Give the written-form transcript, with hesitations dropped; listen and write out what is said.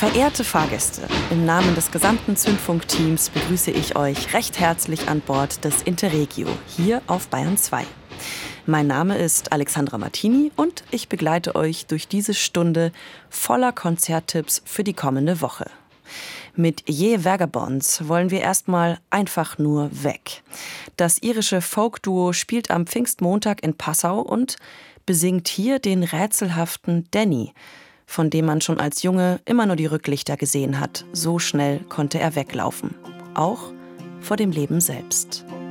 Verehrte Fahrgäste, im Namen des gesamten Zündfunk-Teams begrüße ich euch recht herzlich an Bord des Interregio, hier auf Bayern 2. Mein Name ist Alexandra Martini und ich begleite euch durch diese Stunde voller Konzerttipps für die kommende Woche. Mit Je Vagabonds wollen wir erstmal einfach nur weg. Das irische Folk-Duo spielt am Pfingstmontag in Passau und besingt hier den rätselhaften Danny, von dem man schon als Junge immer nur die Rücklichter gesehen hat. So schnell konnte er weglaufen. Auch vor dem Leben selbst.